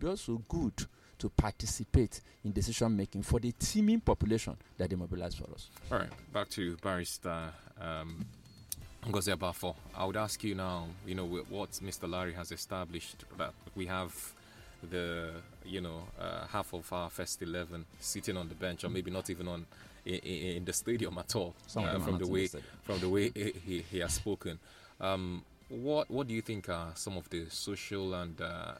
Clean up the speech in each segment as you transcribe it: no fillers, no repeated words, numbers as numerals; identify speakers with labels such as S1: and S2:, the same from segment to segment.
S1: also good to participate in decision making for the teeming population that they mobilize for us.
S2: All right, back to Barrister Ngozi Abafo. I would ask you now, what Mr. Larry has established, that we have the half of our first 11 sitting on the bench, or maybe not even in the stadium at all, from the way he has spoken. What do you think are some of the social and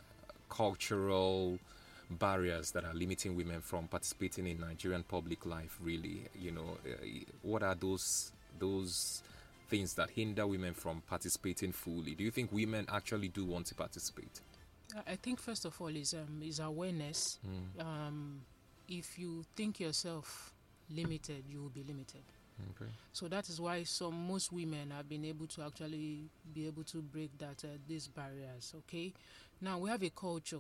S2: cultural barriers that are limiting women from participating in Nigerian public life? Really, what are those things that hinder women from participating fully? Do you think women actually do want to participate?
S3: I think first of all is awareness. If you think yourself limited, you will be limited.
S2: Okay.
S3: So that is why most women have been able to actually break these barriers. Okay, now we have a culture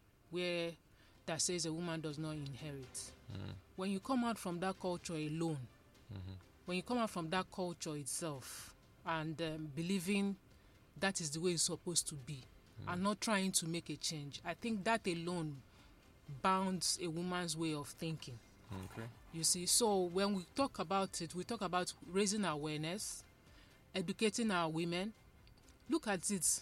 S3: that says a woman does not inherit. When you come out from that culture alone, when you come out from that culture itself and believing that is the way it's supposed to be, and not trying to make a change, I think that alone bounds a woman's way of thinking.
S2: Okay.
S3: You see, so when we talk about it, we talk about raising awareness, educating our women. Look at it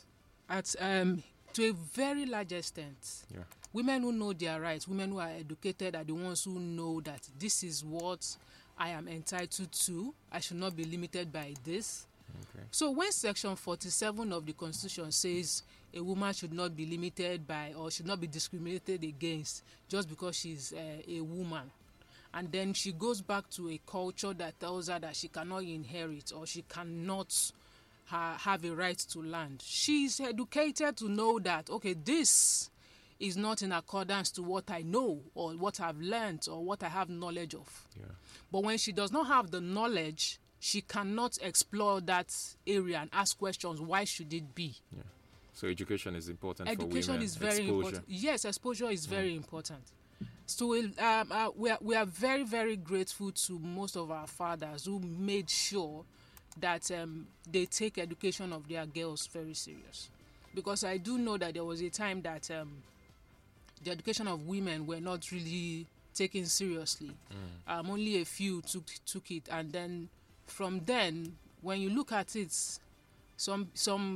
S3: to a very large extent.
S2: Yeah.
S3: Women who know their rights, women who are educated, are the ones who know that this is what I am entitled to. I should not be limited by this.
S2: Okay.
S3: So when Section 47 of the Constitution says a woman should not be limited by or should not be discriminated against just because she's a woman, and then she goes back to a culture that tells her that she cannot inherit or she cannot have a right to land, she's educated to know that, okay, this is not in accordance to what I know or what I've learned or what I have knowledge of.
S2: Yeah.
S3: But when she does not have the knowledge, she cannot explore that area and ask questions. Why should it be?
S2: Yeah. So education is important for women.
S3: Education is very important. Yes, exposure is very important. So we are very, very grateful to most of our fathers who made sure that they take education of their girls very serious. Because I do know that there was a time that the education of women were not really taken seriously. Only a few took it, and then from then, when you look at it, some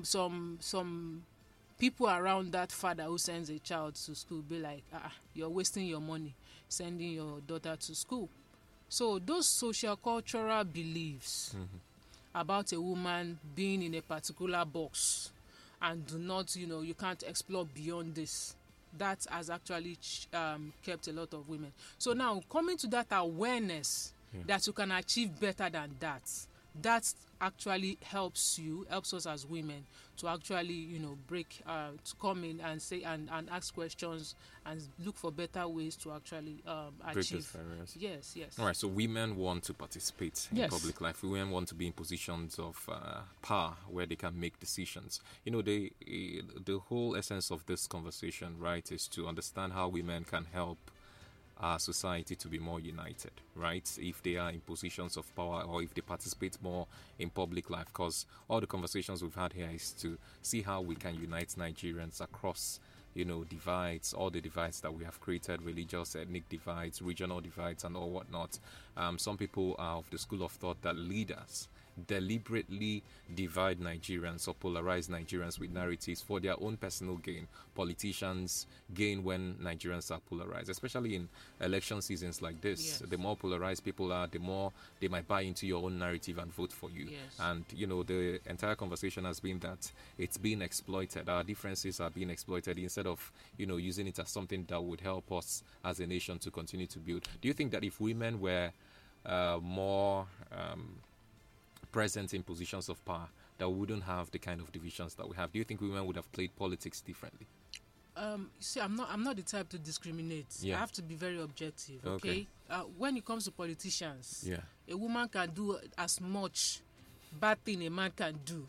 S3: people around that father who sends a child to school be like, you're wasting your money sending your daughter to school. So those social cultural beliefs about a woman being in a particular box and do not, you can't explore beyond this, that has actually kept a lot of women. So now coming to that awareness that you can achieve better than that actually helps us as women to actually, break, to come in and say and ask questions and look for better ways to actually achieve. Yes.
S2: All right, so women want to participate in public life. Women want to be in positions of power where they can make decisions. The whole essence of this conversation, right, is to understand how women can help our society to be more united, right? If they are in positions of power or if they participate more in public life, because all the conversations we've had here is to see how we can unite Nigerians across, divides, all the divides that we have created, religious, ethnic divides, regional divides, and all whatnot. Some people are of the school of thought that leaders deliberately divide Nigerians or polarize Nigerians with narratives for their own personal gain. Politicians gain when Nigerians are polarized, especially in election seasons like this.
S3: Yes.
S2: The more polarized people are, the more they might buy into your own narrative and vote for you.
S3: Yes.
S2: And, the entire conversation has been that it's being exploited. Our differences are being exploited instead of, using it as something that would help us as a nation to continue to build. Do you think that if women were more present in positions of power, that we wouldn't have the kind of divisions that we have? Do you think women would have played politics differently?
S3: See, I'm not the type to discriminate.
S2: Yeah.
S3: I have to be very objective. Okay. When it comes to politicians, a woman can do as much bad thing a man can do.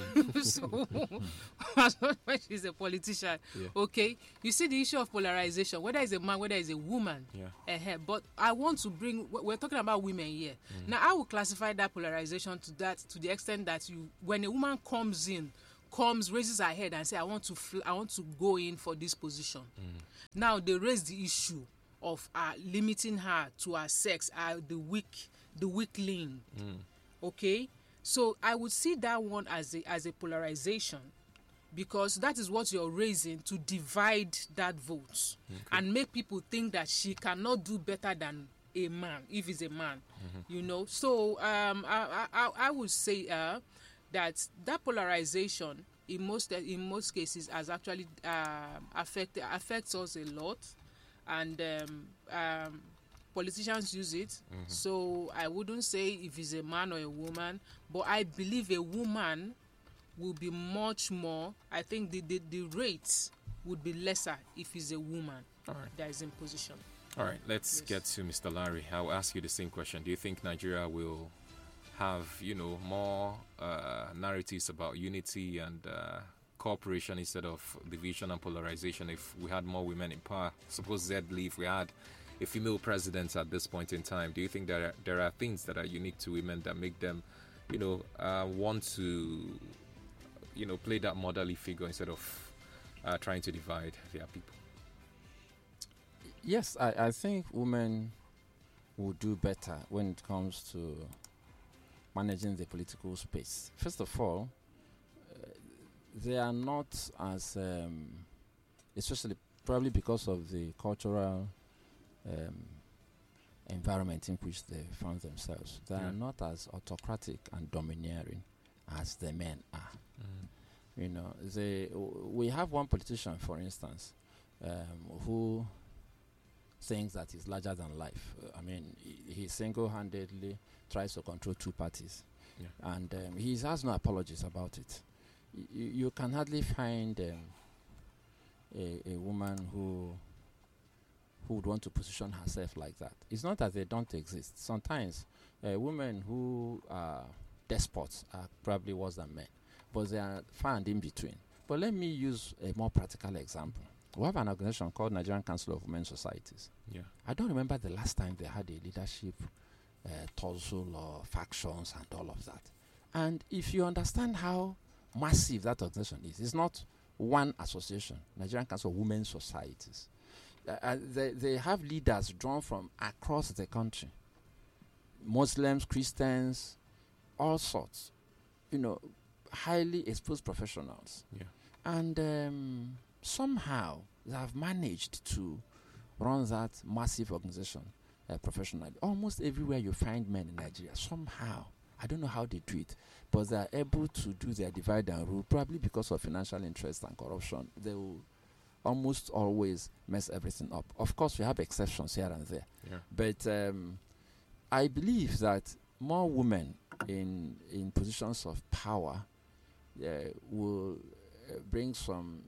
S3: So, as long as she's a politician, okay. You see the issue of polarization, whether it's a man, whether it's a woman. But I want to we're talking about women here. Now, I will classify that polarization to the extent that when a woman comes in raises her head and say, I want to go in for this position. Now they raise the issue of limiting her to her sex, the weakling. Okay, so I would see that one as a polarization, because that is what you're raising to divide that vote and make people think that she cannot do better than a man if he's a man. You know, so I would say that polarization in most cases has actually affects us a lot, and politicians use it. So I wouldn't say if it's a man or a woman, but I believe a woman will be much more. I think the rates would be lesser if it's a woman that is in position.
S2: All right, let's get to Mr. Larry. I'll ask you the same question. Do you think Nigeria will have, more narratives about unity and cooperation instead of division and polarization if we had more women in power? Supposedly, if we had a female president at this point in time, do you think there are things that are unique to women that make them, want to, play that motherly figure instead of trying to divide their people?
S1: Yes, I think women will do better when it comes to managing the political space. First of all, they are not as, especially probably because of the cultural environment in which they found themselves, they are not as autocratic and domineering as the men are. We have one politician, for instance, who thinks that he's larger than life. He single-handedly tries to control two parties, and he has no apologies about it. You can hardly find a woman who would want to position herself like that. It's not that they don't exist. Sometimes women who are despots are probably worse than men, but they are found in between. But let me use a more practical example. We have an organization called Nigerian Council of Women's Societies. I don't remember the last time they had a leadership tussle or factions and all of that. And if you understand how massive that organization is, it's not one association, Nigerian Council of Women's Societies. They have leaders drawn from across the country, Muslims, Christians, all sorts, highly exposed professionals. And somehow they have managed to run that massive organization professionally. Almost everywhere you find men in Nigeria, somehow, I don't know how they do it, but they are able to do their divide and rule, probably because of financial interest and corruption. They will almost always mess everything up. Of course, we have exceptions here and there. But I believe that more women in positions of power will bring some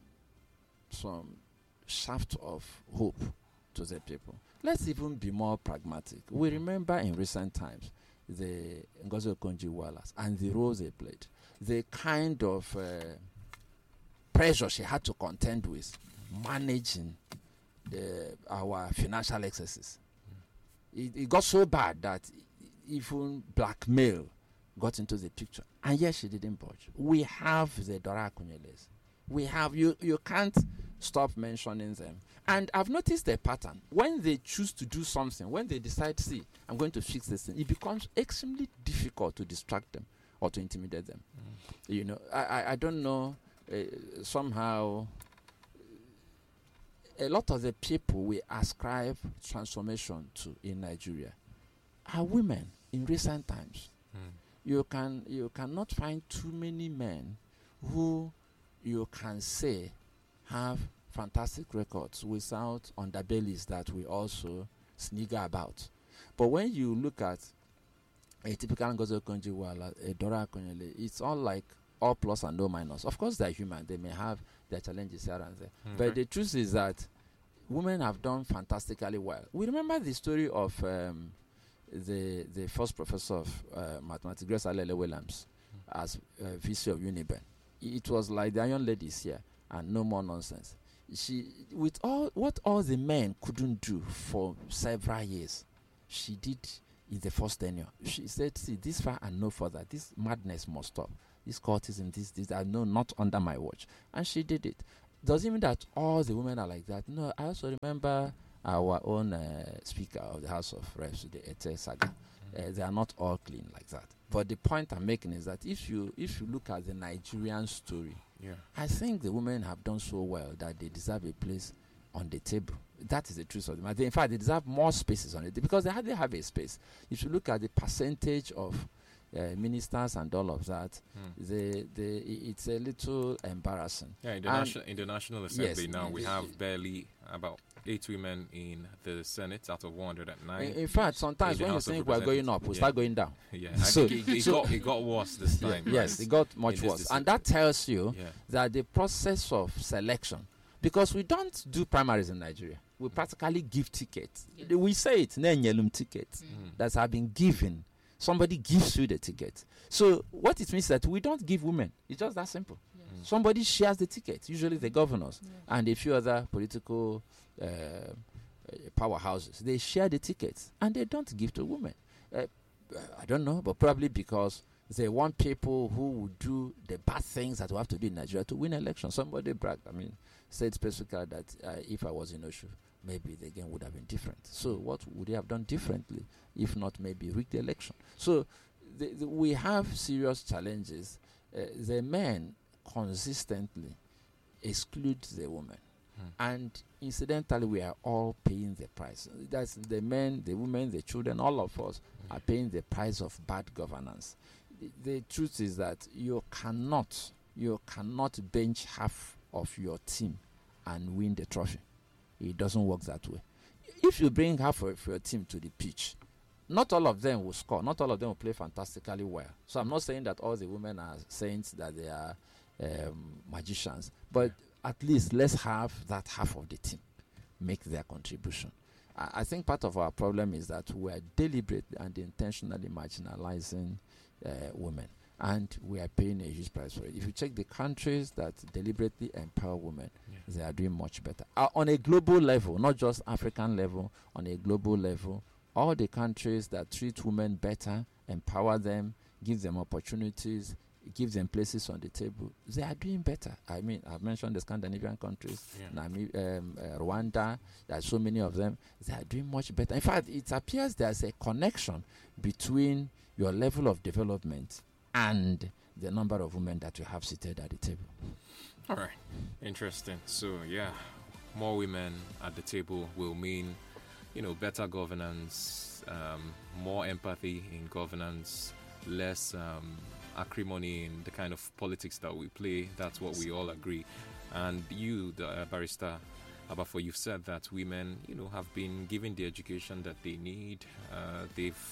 S1: shaft of hope to the people. Let's even be more pragmatic. We remember in recent times the Ngozi Okonjo-Iweala and the role they played, the kind of pressure she had to contend with managing our financial excesses. It got so bad that even blackmail got into the picture, and yet she didn't budge. We have the Dora Akunyeles. We have you can't stop mentioning them. And I've noticed a pattern. When they choose to do something, when they decide, see, I'm going to fix this thing, it becomes extremely difficult to distract them or to intimidate them. I don't know, somehow a lot of the people we ascribe transformation to in Nigeria are women in recent times. You cannot find too many men who you can say have fantastic records without underbellies that we also snigger about. But when you look at a typical Ngozi Okonjo-Iweala, a Dora Akunyele, it's all like all plus and no minus. Of course, they're human. They may have their challenges here and there. But the truth is that women have done fantastically well. We remember the story of the first professor of mathematics, Grace Alele Williams, as VC of Uniben. It was like the Iron Ladies here, and no more nonsense. She, with all the men couldn't do for several years, she did in the first tenure. She said, see, this far and no further. This madness must stop. this cultism, this, I know, not under my watch. And she did it. Doesn't mean that all the women are like that. No, I also remember our own Speaker of the House of Reps, the Ete Saga. They are not all clean like that. But the point I'm making is that if you look at the Nigerian story, I think the women have done so well that they deserve a place on the table. That is the truth of the matter. In fact, they deserve more spaces on it because they hardly have a space. If you look at the percentage of ministers and all of that, it's a little embarrassing.
S2: Yeah, in the National Assembly now, we have barely about 8 women in the Senate out of 109.
S1: In fact, sometimes when you think we're going up, we start going down.
S2: Yeah, it got worse this time.
S1: Yes, it got much worse. And that tells you that the process of selection, because we don't do primaries in Nigeria, we practically give tickets. We say it, tickets that have been given. Somebody gives you the ticket. So what it means is that we don't give women. It's just that simple. Somebody shares the ticket, usually the governors and a few other political powerhouses. They share the tickets and they don't give to women. I don't know, but probably because they want people who would do the bad things that we have to do in Nigeria to win elections. Somebody bragged, said specifically that if I was in Oshu, maybe the game would have been different. So what would they have done differently if not maybe rig the election? So we have serious challenges. The men consistently exclude the women. And incidentally, we are all paying the price. That's the men, the women, the children, all of us are paying the price of bad governance. The truth is that you cannot bench half of your team and win the trophy. It doesn't work that way. If you bring half of your team to the pitch, not all of them will score. Not all of them will play fantastically well. So I'm not saying that all the women are saints, that they are magicians. But at least let's have that half of the team make their contribution. I think part of our problem is that we are deliberately and intentionally marginalizing women. And we are paying a huge price for it. If you check the countries that deliberately empower women, they are doing much better. On a global level, not just African level, on a global level, all the countries that treat women better, empower them, give them opportunities, give them places on the table, they are doing better. I've mentioned the Scandinavian countries, Rwanda, there are so many of them. They are doing much better. In fact, it appears there's a connection between your level of development and the number of women that you have seated at the table.
S2: All right. Interesting. So, more women at the table will mean, better governance, more empathy in governance, less acrimony in the kind of politics that we play. That's what we all agree. And you, the barrister Abafor, you've said that women, have been given the education that they need. They've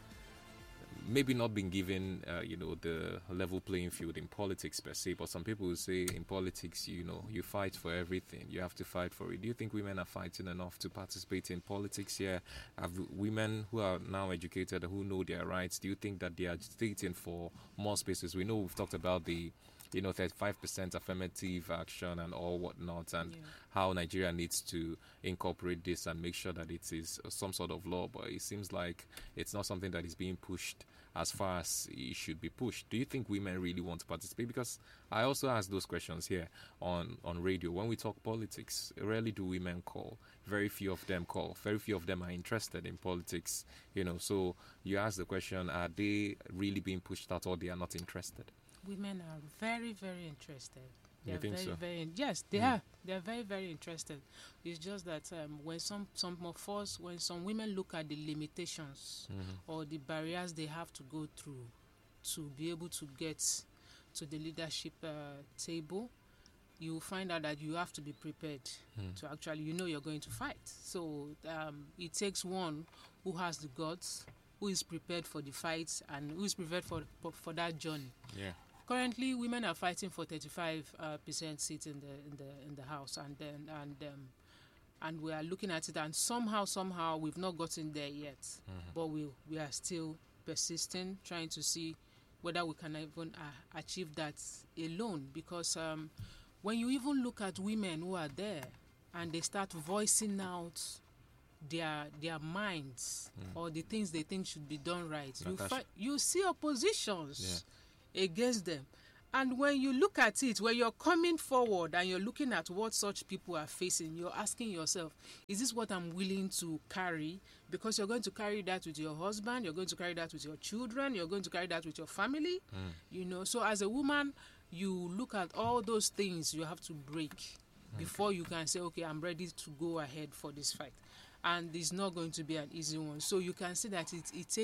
S2: maybe not been given, the level playing field in politics per se, but some people will say in politics, you fight for everything. You have to fight for it. Do you think women are fighting enough to participate in politics here? Have women who are now educated, who know their rights, do you think that they are agitating for more spaces? We know we've talked about the 35% affirmative action and all whatnot, and how Nigeria needs to incorporate this and make sure that it is some sort of law, but it seems like it's not something that is being pushed as far as it should be pushed. Do you think women really want to participate? Because I also ask those questions here on radio. When we talk politics, rarely do women call. Very few of them call. Very few of them are interested in politics. So you ask the question, are they really being pushed out, or they are not interested?
S3: Women are very, very interested.
S2: You think so?
S3: Yes, they are. They are very, very interested. It's just that when some women look at the limitations or the barriers they have to go through to be able to get to the leadership table, you find out that you have to be prepared to actually, you're going to fight. So it takes one who has the guts, who is prepared for the fight, and who is prepared for that journey.
S2: Yeah.
S3: Currently, women are fighting for 35% seats in the House, and we are looking at it, and somehow we've not gotten there yet. But we are still persisting, trying to see whether we can even achieve that alone. Because when you even look at women who are there and they start voicing out their minds or the things they think should be done right, you see oppositions against them. And when you look at it, when you're coming forward and you're looking at what such people are facing, you're asking yourself, is this what I'm willing to carry? Because you're going to carry that with your husband, you're going to carry that with your children, you're going to carry that with your family. You know, so as a woman, you look at all those things you have to break before you can say, okay, I'm ready to go ahead for this fight. And it's not going to be an easy one. So you can see that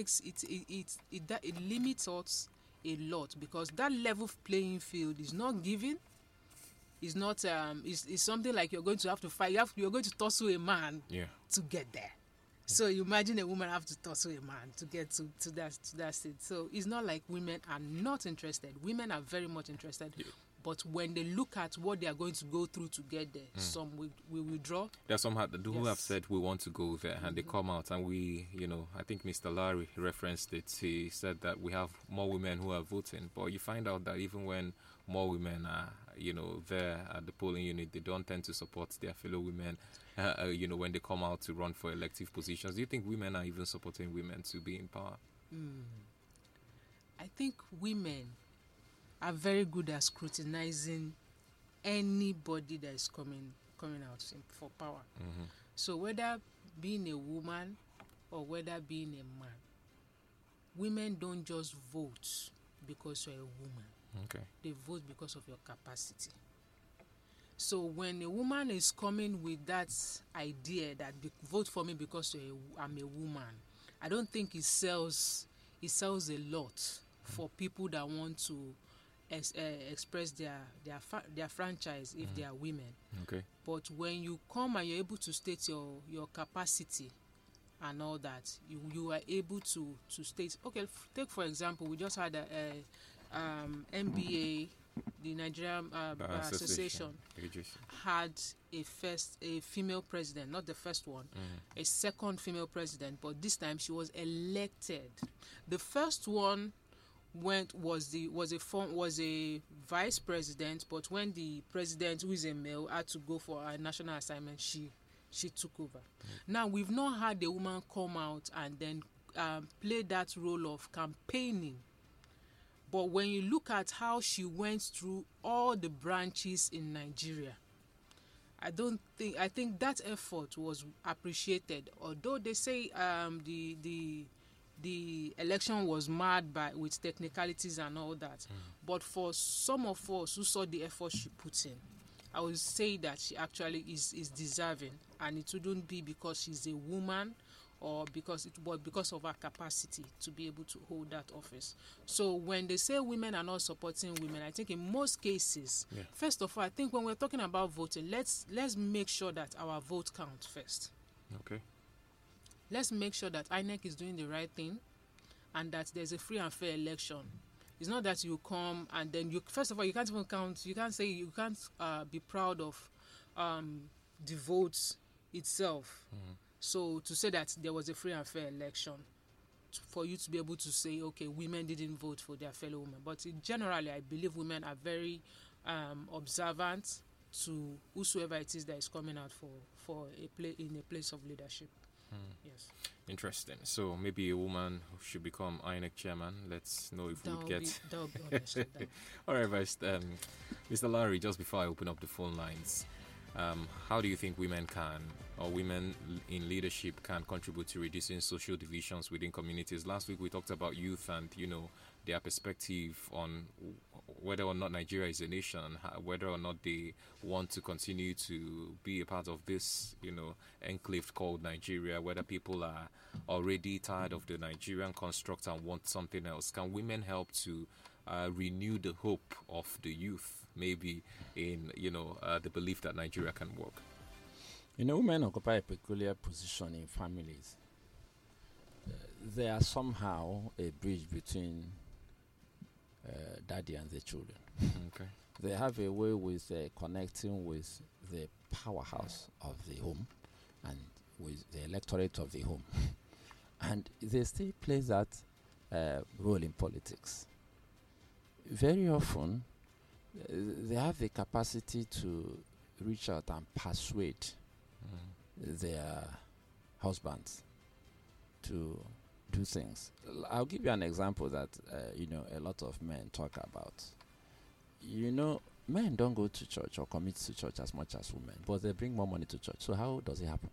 S3: it limits us a lot, because that level playing field is not given. It's not it's something like you're going to have to fight. You're going to tussle a man to get there. So you imagine a woman have to tussle a man to get to that state. So it's not like women are not interested. Women are very much interested. But when they look at what they are going to go through to get there, some will withdraw.
S2: There are some who have said we want to go there, and they come out, and we, I think Mr. Larry referenced it. He said that we have more women who are voting, but you find out that even when more women are, there at the polling unit, they don't tend to support their fellow women, when they come out to run for elective positions. Do you think women are even supporting women to be in power?
S3: I think women are very good at scrutinizing anybody that is coming out for power. So whether being a woman or whether being a man, women don't just vote because you're a woman.
S2: Okay.
S3: They vote because of your capacity. So when a woman is coming with that idea that vote for me because I'm a woman, I don't think it sells a lot for people that want to express their franchise if they are women.
S2: Okay.
S3: But when you come and you're able to state your capacity and all that, you are able to state. Okay, take for example, we just had a NBA, the Nigerian Association had a female president, not the first one, a second female president, but this time she was elected. The first one was a vice president, but when the president, who is a male, had to go for a national assignment, she took over. Now we've not had a woman come out and then play that role of campaigning. But when you look at how she went through all the branches in Nigeria, I think that effort was appreciated. Although they say the election was marred with technicalities and all that, but for some of us who saw the effort she put in, I would say that she actually is deserving, and it wouldn't be because she's a woman or because of her capacity to be able to hold that office. So when they say women are not supporting women, I think in most cases, first of all, I think when we're talking about voting, let's make sure that our vote counts first.
S2: Okay.
S3: Let's make sure that INEC is doing the right thing and that there's a free and fair election. It's not that you come and then first of all, you can't even count. You can't say you can't be proud of the votes itself. So to say that there was a free and fair election, for you to be able to say, okay, women didn't vote for their fellow women. But generally, I believe women are very observant to whosoever it is that is coming out in a place of leadership. Yes.
S2: Interesting. So maybe a woman should become INEC chairman. Let's know if we get.
S3: That would be honest.
S2: All right, Mr. Larry. Just before I open up the phone lines, how do you think women in leadership can contribute to reducing social divisions within communities? Last week we talked about youth and their perspective on whether or not Nigeria is a nation, whether or not they want to continue to be a part of this, enclave called Nigeria, whether people are already tired of the Nigerian construct and want something else. Can women help to renew the hope of the youth, maybe in, the belief that Nigeria can work?
S1: Women occupy a peculiar position in families. They are somehow a bridge between daddy and the children.
S2: Okay.
S1: They have a way with connecting with the powerhouse of the home and with the electorate of the home. And they still play that role in politics. Very often, they have the capacity to reach out and persuade their husbands to do things. I'll give you an example that a lot of men talk about. men don't go to church or commit to church as much as women, but they bring more money to church. So how does it happen?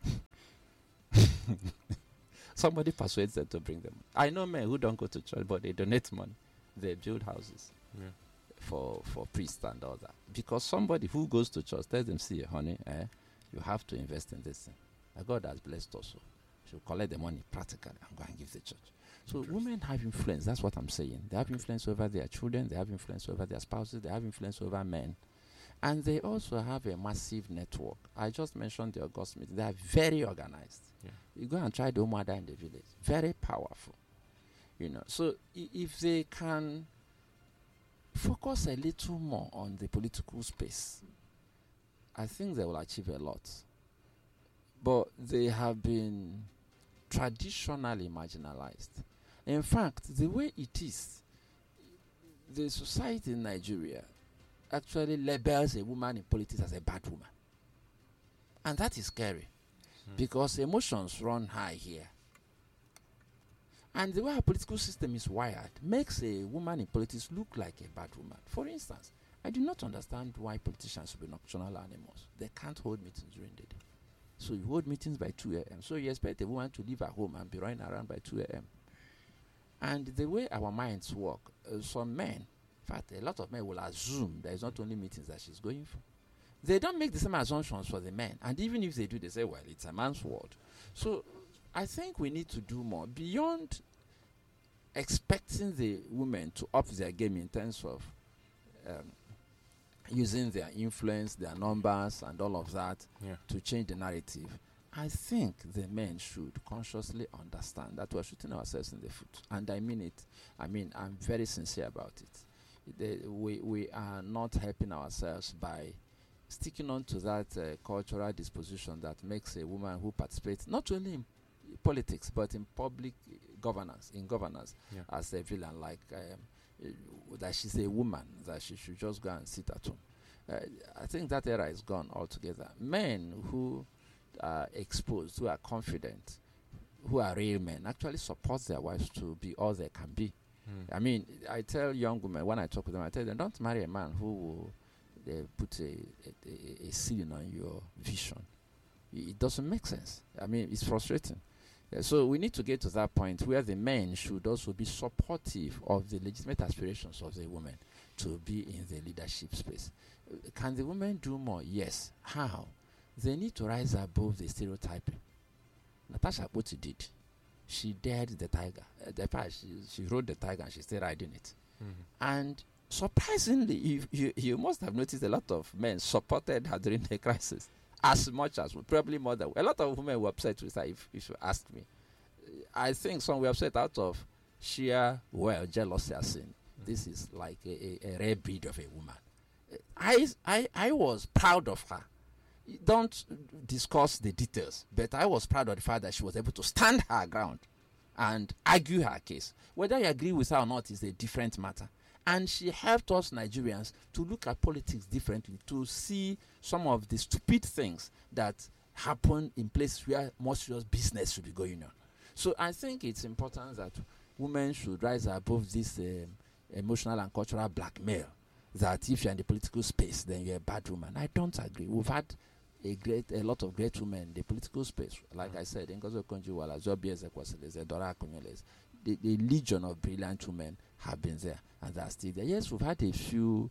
S1: Somebody persuades them to bring them. I know men who don't go to church, but they donate money. They build houses for priests and all that. Because somebody who goes to church tells them, see, honey, you have to invest in this thing. God has blessed also. She'll collect the money practically and go and give the church. So women have influence. That's what I'm saying. They have influence over their children. They have influence over their spouses. They have influence over men. And they also have a massive network. I just mentioned the August meeting. They are very organized. Yeah. You go and try the Umada in the village. Very powerful. So if they can focus a little more on the political space, I think they will achieve a lot. But they have been traditionally marginalized. In fact, the way it is, the society in Nigeria actually labels a woman in politics as a bad woman. And that is scary because emotions run high here. And the way our political system is wired makes a woman in politics look like a bad woman. For instance, I do not understand why politicians should be nocturnal animals. They can't hold meetings during the day. So you hold meetings by 2 a.m. So you expect a woman to leave her home and be running around by 2 a.m. And the way our minds work, some men, in fact, a lot of men will assume there is not only meetings that she's going for. They don't make the same assumptions for the men. And even if they do, they say, well, it's a man's world. So I think we need to do more. Beyond expecting the women to up their game in terms of using their influence, their numbers, and all of that to change the narrative, I think the men should consciously understand that we're shooting ourselves in the foot. And I mean it. I'm very sincere about it. We are not helping ourselves by sticking on to that cultural disposition that makes a woman who participates not only in politics but in public governance, as a villain, like that she's a woman, that she should just go and sit at home. I think that era is gone altogether. Men who are exposed, who are confident, who are real men, actually support their wives to be all they can be. I tell young women, when I talk with them, I tell them, don't marry a man who will put a ceiling on your vision. It doesn't make sense. It's frustrating. So we need to get to that point where the men should also be supportive of the legitimate aspirations of the women to be in the leadership space. Can the women do more? Yes. How? They need to rise above the stereotyping. Natasha Akpoti did. She dared the tiger. She rode the tiger and she's still riding it. And surprisingly, you must have noticed a lot of men supported her during the crisis. As much as, probably more than, a lot of women were upset with her, if you ask me. I think some were upset out of sheer, jealousy, as in, this is like a rare breed of a woman. I was proud of her. Don't discuss the details, but I was proud of the fact that she was able to stand her ground and argue her case. Whether you agree with her or not is a different matter. And she helped us Nigerians to look at politics differently, to see some of the stupid things that happen in places where more serious business should be going on. So I think it's important that women should rise above this emotional and cultural blackmail, that if you're in the political space, then you're a bad woman. I don't agree. We've had a lot of great women in the political space. Like I said, Ngozi Okonjo-Iweala, Zobia Ezekwesili, Dora Akunyele, the legion of brilliant women have been there, and they are still there. Yes, we've had a few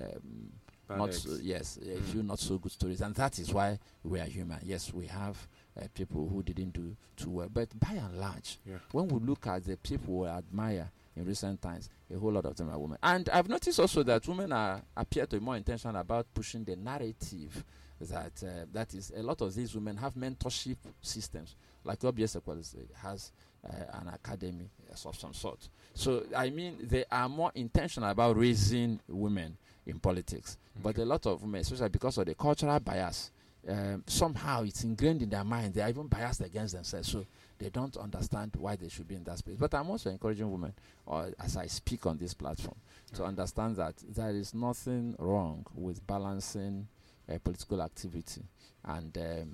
S1: few not so good stories, and that is why we are human. Yes, we have people who didn't do too well, but by and large, when we look at the people we admire in recent times, a whole lot of them are women. And I've noticed also that women appear to be more intentional about pushing the narrative that is, a lot of these women have mentorship systems, like OBS has an academy of some sort. So, they are more intentional about raising women in politics. But a lot of women, especially because of the cultural bias, somehow it's ingrained in their mind. They are even biased against themselves. So they don't understand why they should be in that space. But I'm also encouraging women, or as I speak on this platform, to understand that there is nothing wrong with balancing political activity and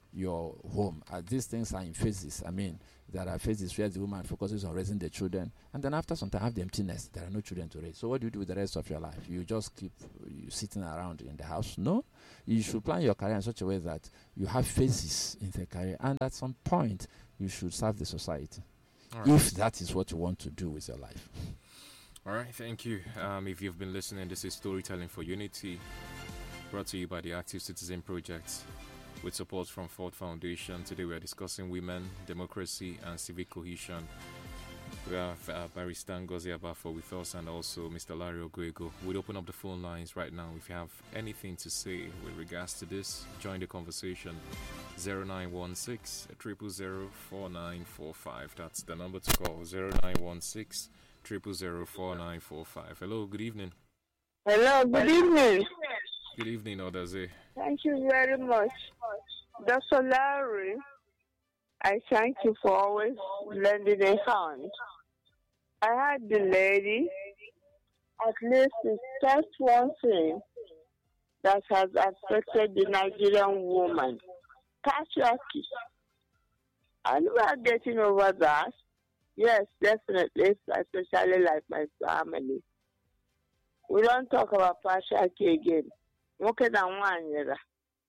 S1: your home. These things are in phases. I mean, there are phases where the woman focuses on raising the children, and then after some time, have the emptiness. There are no children to raise. So what do you do with the rest of your life? You just keep sitting around in the house? No. You should plan your career in such a way that you have phases in the career, and at some point, you should serve the society. Right. If that is what you want to do with your life.
S2: All right, thank you. If you've been listening, this is Storytelling for Unity, brought to you by the Active Citizen Project with support from Ford Foundation. Today we are discussing women, democracy, and civic cohesion. We have Barrister Ngozi Abafo with us and also Mr. Larry Oguego. We'll open up the phone lines right now. If you have anything to say with regards to this, join the conversation. 0916 000 4945. That's the number to call. 0916 000 4945. Hello, good evening.
S4: Hello, good evening.
S2: Good evening, Odaze.
S4: Thank you very much. Dr. Larry, I thank you for always lending a hand. I had the lady, at least that's one thing that has affected the Nigerian woman, patriarchy. And we are getting over that. Yes, definitely, especially like my family. We don't talk about patriarchy again. Nwoke na nwaanyị ra.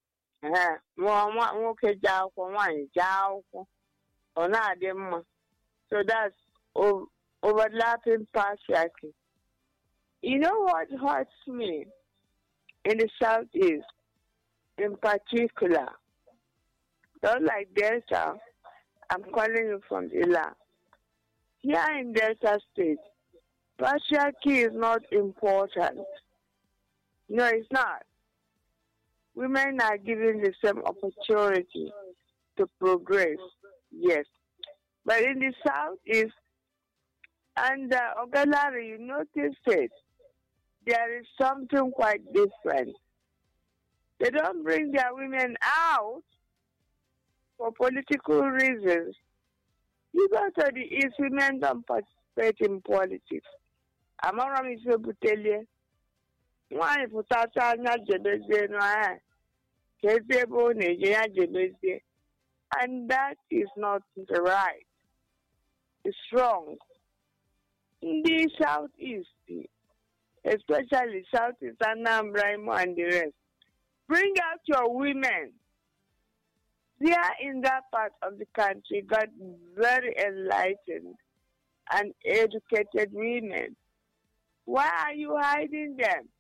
S4: Nwoke ji akwụkwọ, nwaanyị ji akwụkwọ. Ọ na-adị mma. So that's overlapping patriarchy. You know what hurts me in the Southeast, in particular? Not like Delta. I'm calling you from Ila. Here in Delta State, patriarchy is not important. No, it's not. Women are given the same opportunity to progress, yes. But in the Southeast, and Ogalari, you notice it, there is something quite different. They don't bring their women out for political reasons. You go to the East, women don't participate in politics. Amara Mr. Butelie, why putata anya jebeze no kezebo nejeya jebeze, and that is not right. It's wrong. In the Southeast, especially Southeast Anambra and the rest, bring out your women. They are in that part of the country got very enlightened and educated women. Why are you hiding them?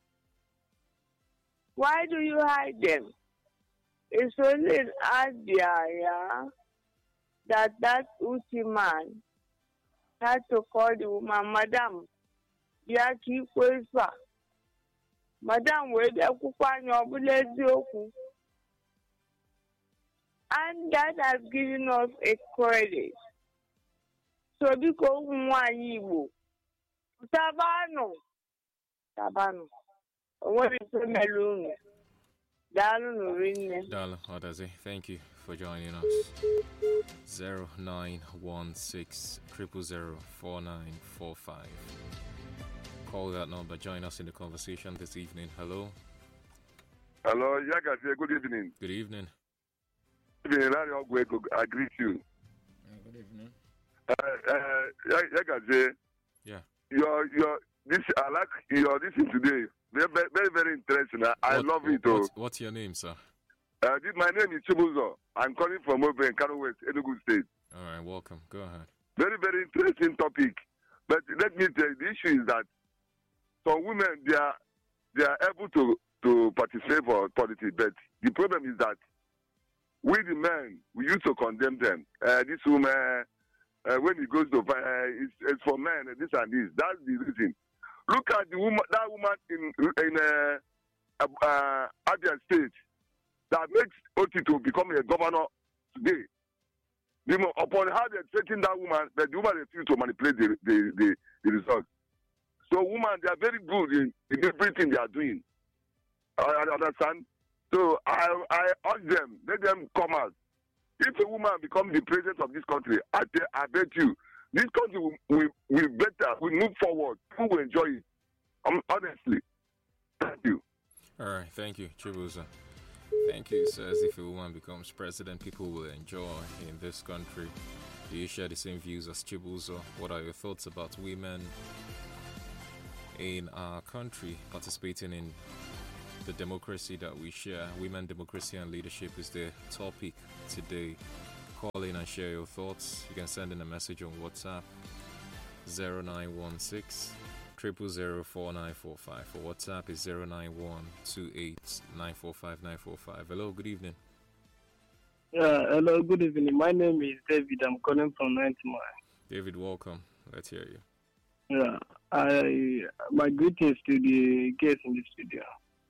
S4: Why do you hide them? It's only in Abia that Uti man had to call the woman, Madam, Yaki Kwesa. Madam, where the Kupan, and that has given us a credit. So because Mwayibu, Tabano, what is the melon?
S2: Dala, Odaze, thank you for joining us. 0916 000 4945. Call that number. Join us in the conversation this evening. Hello.
S5: Hello, Yagaze. Good evening.
S2: Good evening.
S5: Good evening, Larry Ogwego. I greet you.
S1: Good evening.
S5: Yagaze.
S2: Yeah.
S5: I like your this today. Very, very, very interesting. I love it.
S2: What's your name, sir?
S5: My name is Chibuzo. I'm calling from over in Kano West, Enugu State.
S2: All right, welcome. Go ahead.
S5: Very, very interesting topic. But let me tell you, the issue is that some women they are able to participate for politics, but the problem is that we the men we used to condemn them. This woman when he goes to it's for men this and this. That's the reason. Look at the woman, that woman in Abia State that makes Oti to become a governor today. Upon how they're taking that woman, the woman refused to manipulate the results. So women, they are very good in everything they are doing. I understand. So I urge them, let them come out. If a woman becomes the president of this country, I bet you, this country will better, will move forward. People will enjoy it. Honestly. Thank you.
S2: All right. Thank you, Chibuza. Thank you. Says if a woman becomes president, people will enjoy in this country. Do you share the same views as Chibuzo? What are your thoughts about women in our country participating in the democracy that we share? Women, democracy, and leadership is the topic today. Call in and share your thoughts. You can send in a message on WhatsApp 0916 0004945. For WhatsApp is 09128945945. Hello, good evening.
S6: Hello, good evening. My name is David. I'm calling from 90 Mile.
S2: David, welcome. Let's hear you.
S6: Yeah, my greetings to the guests in the studio.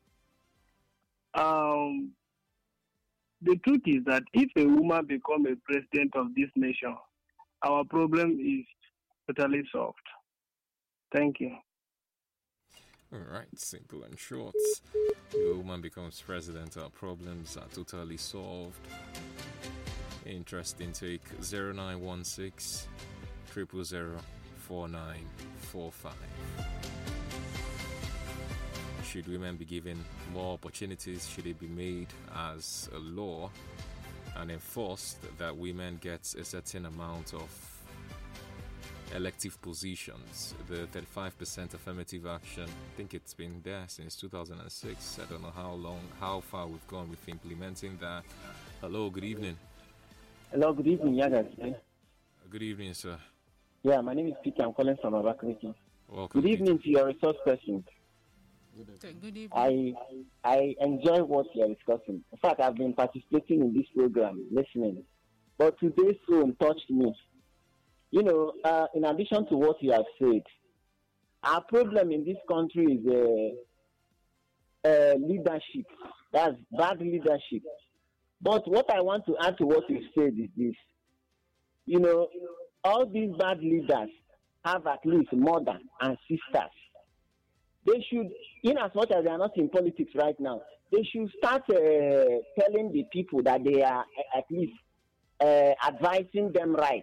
S6: The truth is that if a woman becomes a president of this nation, our problem is totally solved. Thank you.
S2: All right, simple and short. If a woman becomes president, our problems are totally solved. Interesting take. 0916 0004945. Should women be given more opportunities? Should it be made as a law and enforced that women get a certain amount of elective positions? The 35% affirmative action, I think it's been there since 2006. I don't know how far we've gone with implementing that. Hello, good evening.
S7: Hello, good evening, Yagas.
S2: Good evening, sir.
S7: Yeah, my name is Peter. I'm calling from Abakaliki.
S2: Welcome.
S7: Good evening to your resource person.
S3: Good evening.
S7: I enjoy what you are discussing. In fact, I've been participating in this program, listening. But today's phone touched me. You know, in addition to what you have said, our problem in this country is leadership. That's bad leadership. But what I want to add to what you said is this. You know, all these bad leaders have at least mother and sisters. They should, in as much as they are not in politics right now, they should start telling the people that they are at least advising them right.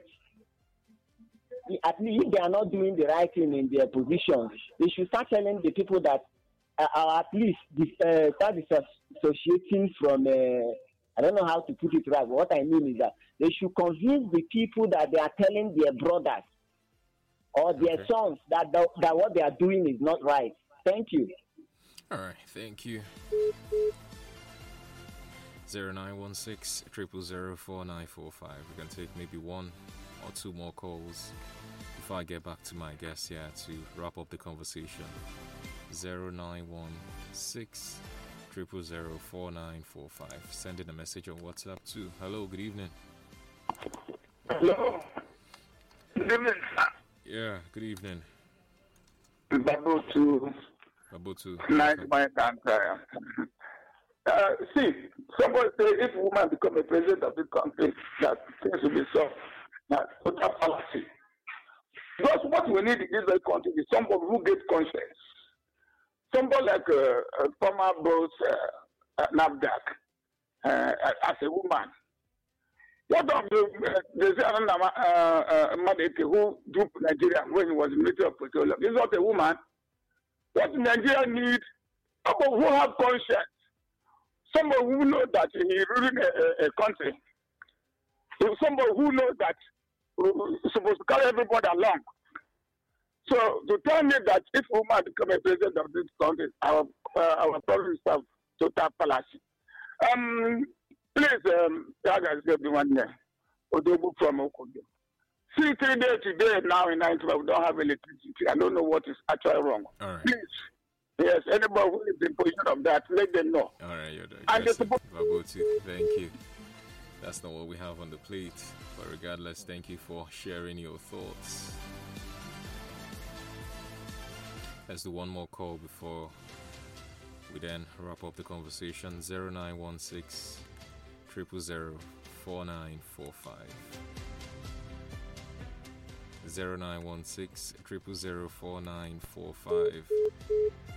S7: At least if they are not doing the right thing in their positions, they should start telling the people that at least start disassociating from, I don't know how to put it right, but what I mean is that they should convince the people that they are telling their brothers or their sons that what they are doing is not right. Thank you.
S2: All right, thank you. 0916 0004945. We can take maybe one or two more calls before I get back to my guest here to wrap up the conversation. 0916 0004945. Send in a message on WhatsApp too. Hello, good evening.
S8: Hello. Good evening, sir.
S2: Yeah, good evening.
S8: Babutu. Nice my country. See, somebody say if a woman become a president of the country, that things will be solved. That's total fallacy. Because what we need in this country is somebody who gets conscience. Somebody like former boss Nabdak as a woman. What of the Madeke who duped Nigeria when he was Minister of Petroleum? This is not a woman. What Nigeria needs, somebody who have conscience, somebody who knows that he ruling a country, somebody who knows that he's supposed to carry everybody along. So to tell me that if a woman become a president of this country, our problem is of total fallacy. Please, guys, everyone there. Odobu from Okojo. See, 3 days today, now in 19, we don't have electricity. I don't know what is actually wrong.
S2: All right.
S8: Please, yes, anybody who is in position of that, let them know.
S2: All right, you're Vabutu, thank you. That's not what we have on the plate. But regardless, thank you for sharing your thoughts. Let's do one more call before we then wrap up the conversation. 0916 0004945. 0916 0004945.